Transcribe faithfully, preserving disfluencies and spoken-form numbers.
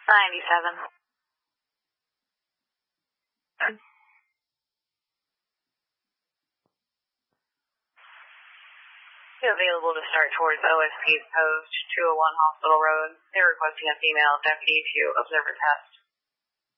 ninety-seven. Available to start towards O S P's post, two oh one Hospital Road. They're requesting a female deputy to observe a test.